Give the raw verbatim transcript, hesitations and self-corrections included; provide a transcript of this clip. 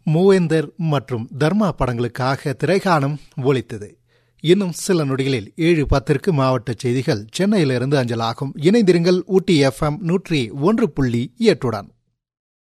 மூவேந்தர் மற்றும் தர்மா படங்களுக்காக திரைகாணம் ஒலித்தது. இன்னும் சில நொடிகளில் ஏழு பத்திற்கு மாவட்ட செய்திகள் சென்னையிலிருந்து அஞ்சலாகும். இணைந்திருங்கள் ஊட்டி எஃப் எம் நூற்றி ஒன்று புள்ளி எட்டுடன்.